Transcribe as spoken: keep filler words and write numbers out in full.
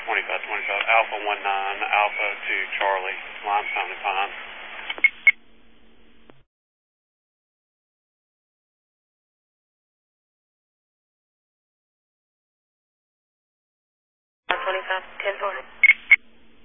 twenty-five twenty-five, Alpha one nine, Alpha to Charlie, Limestone and Pine. twenty-five, ten twenty.